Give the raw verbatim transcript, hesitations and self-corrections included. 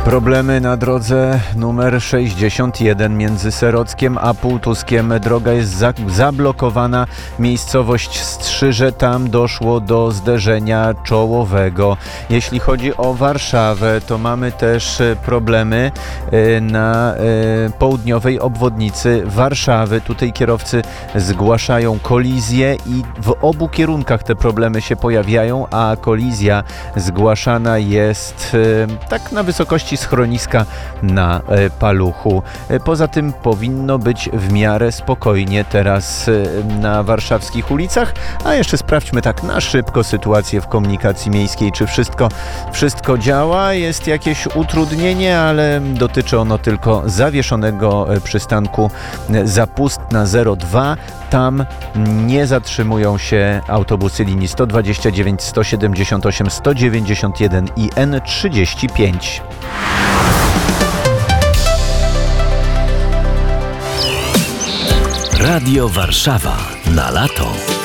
Problemy na drodze numer sześćdziesiąt jeden między Serockiem a Półtuskiem. Droga jest za- zablokowana. Miejscowość Strzyże, tam doszło do zderzenia czołowego. Jeśli chodzi o Warszawę, to mamy też problemy na południowej obwodnicy Warszawy. Tutaj kierowcy zgłaszają kolizję i w obu kierunkach te problemy się pojawiają, a kolizja zgłaszana jest tak na wysokości schroniska na Paluchu. Poza tym powinno być w miarę spokojnie teraz na warszawskich ulicach, a jeszcze sprawdźmy tak na szybko sytuację w komunikacji miejskiej, czy wszystko, wszystko działa. Jest jakieś utrudnienie, ale dotyczy ono tylko zawieszonego przystanku Zapustna zero dwa. Tam nie zatrzymują się autobusy linii sto dwadzieścia dziewięć, sto siedemdziesiąt osiem, sto dziewięćdziesiąt jeden i N trzydzieści pięć. Radio Warszawa na lato.